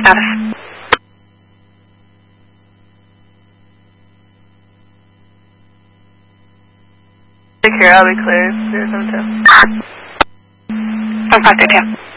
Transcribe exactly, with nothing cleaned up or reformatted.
Status. Take care, I'll be clear. zero seven two. one five two two.